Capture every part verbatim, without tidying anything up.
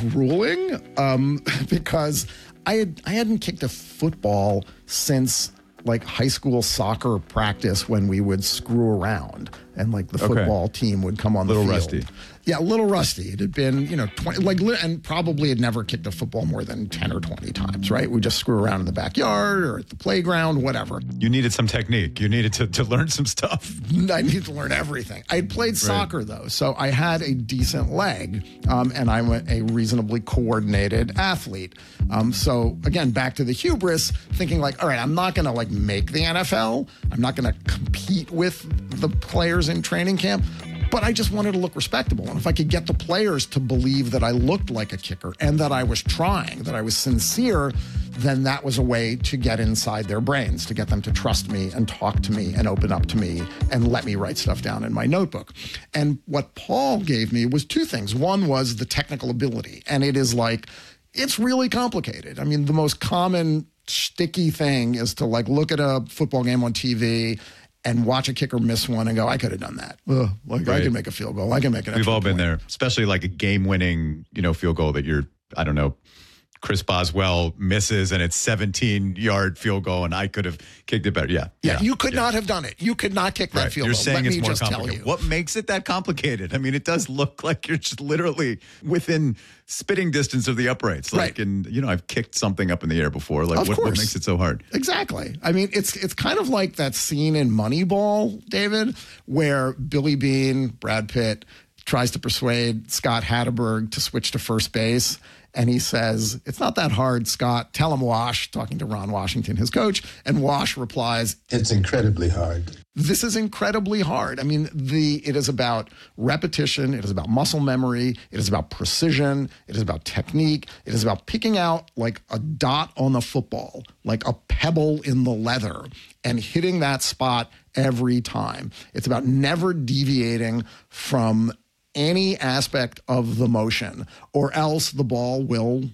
grueling um, because I had I hadn't kicked a football since like high school soccer practice when we would screw around and like the football okay. team would come on the field. A little rusty. Yeah, a little rusty. It had been, you know, twenty, like, and probably had never kicked a football more than ten or twenty times, right? We just screw around in the backyard or at the playground, whatever. You needed some technique. You needed to, to learn some stuff. I needed to learn everything. I had played soccer, right. though, so I had a decent leg, um, and I'm a, a reasonably coordinated athlete. Um, so, again, back to the hubris, thinking like, all right, I'm not going to, like, make the N F L. I'm not going to compete with the players in training camp. But I just wanted to look respectable. And if I could get the players to believe that I looked like a kicker and that I was trying, that I was sincere, then that was a way to get inside their brains, to get them to trust me and talk to me and open up to me and let me write stuff down in my notebook. And what Paul gave me was two things. One was the technical ability. And it is like, it's really complicated. I mean, the most common sticky thing is to like look at a football game on T V and watch a kicker miss one and go, I could have done that. Ugh, like right. I can make a field goal. I can make an We've all been point. there, especially like a game-winning, you know, field goal that you're, I don't know, Chris Boswell misses and it's seventeen-yard field goal and I could have kicked it better. Yeah. Yeah, yeah you could yeah. not have done it. You could not kick that right. field you're goal. Saying Let it's me more just complicated. tell you. What makes it that complicated? I mean, it does look like you're just literally within spitting distance of the uprights. Like, right. and, you know, I've kicked something up in the air before. Like, of what, course. what makes it so hard? Exactly. I mean, it's it's kind of like that scene in Moneyball, David, where Billy Beane, Brad Pitt, tries to persuade Scott Hatterberg to switch to first base. And he says, it's not that hard, Scott. Tell him, Wash, talking to Ron Washington, his coach. And Wash replies, it's incredibly hard. This is incredibly hard. I mean, the it is about repetition. It is about muscle memory. It is about precision. It is about technique. It is about picking out like a dot on the football, like a pebble in the leather, and hitting that spot every time. It's about never deviating from any aspect of the motion, or else the ball will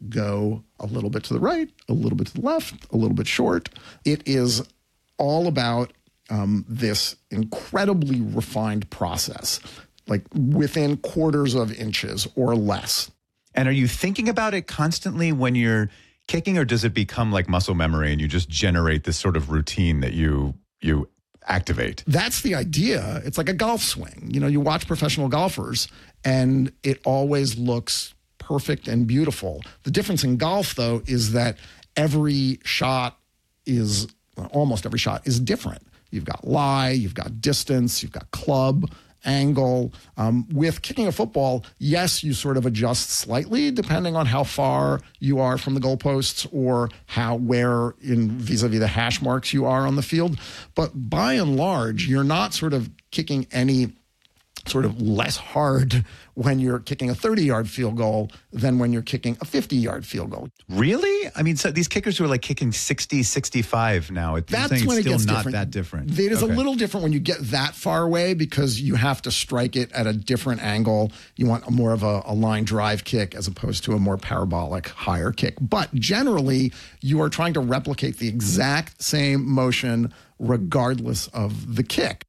go a little bit to the right, a little bit to the left, a little bit short. It is all about um, this incredibly refined process, like within quarters of inches or less. And are you thinking about it constantly when you're kicking, or does it become like muscle memory and you just generate this sort of routine that you you activate? That's the idea. It's like a golf swing. You know, you watch professional golfers and it always looks perfect and beautiful. The difference in golf, though, is that every shot is, almost every shot is different. You've got lie, you've got distance, you've got club, angle. Um, with kicking a football, yes, you sort of adjust slightly depending on how far you are from the goalposts or how, where in vis-a-vis the hash marks you are on the field. But by and large, you're not sort of kicking any sort of less hard when you're kicking a thirty-yard field goal than when you're kicking a fifty-yard field goal. Really? I mean, so these kickers who are like kicking sixty, sixty-five now, it's That's saying when it's it still gets not different. that different. It is okay. a little different when you get that far away because you have to strike it at a different angle. You want a more of a, a line drive kick as opposed to a more parabolic higher kick. But generally, you are trying to replicate the exact same motion regardless of the kick.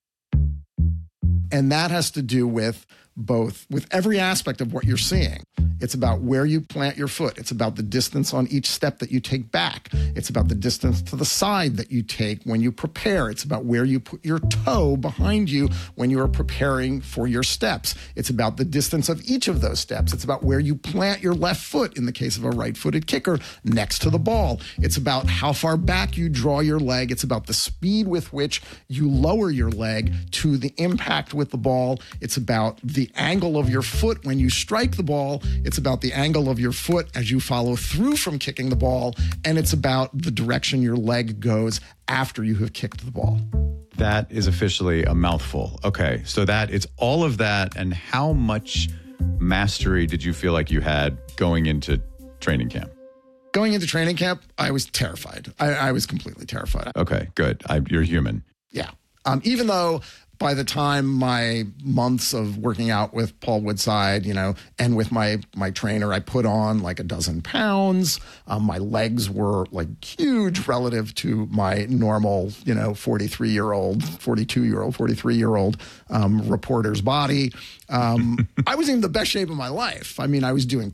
And that has to do with both, with every aspect of what you're seeing. It's about where you plant your foot. It's about the distance on each step that you take back. It's about the distance to the side that you take when you prepare. It's about where you put your toe behind you when you are preparing for your steps. It's about the distance of each of those steps. It's about where you plant your left foot, in the case of a right-footed kicker, next to the ball. It's about how far back you draw your leg. It's about the speed with which you lower your leg to the impact with the ball. It's about the angle of your foot when you strike the ball. It's about the angle of your foot as you follow through from kicking the ball. And it's about the direction your leg goes after you have kicked the ball. That is officially a mouthful. Okay, so that it's all of that. And how much mastery did you feel like you had going into training camp? Going into training camp, I was terrified. I, I was completely terrified. Okay, good. I, you're human. Yeah. Um, even though by the time my months of working out with Paul Woodside, you know, and with my my trainer, I put on like a dozen pounds. Um, my legs were like huge relative to my normal, you know, forty-three-year-old, forty-two-year-old, forty-three-year-old um, reporter's body. Um, I was in the best shape of my life. I mean, I was doing